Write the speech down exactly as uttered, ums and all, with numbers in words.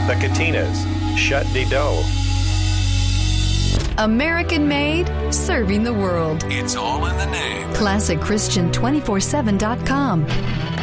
the Katinas, Shut de Dough. American made, serving the world. It's all in the name. Classic Christian two forty-seven dot com.